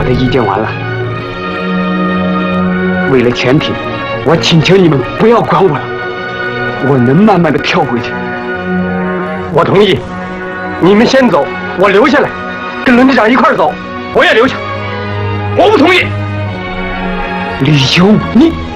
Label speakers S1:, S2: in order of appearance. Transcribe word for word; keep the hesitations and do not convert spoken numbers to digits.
S1: 的意见完了。为了前庭，我请求你们不要管我了，我能慢慢的跳回去。
S2: 我同意，你们先走，我留下来，跟轮机长一块儿走。我也留下。我不同意。
S1: 李修，你。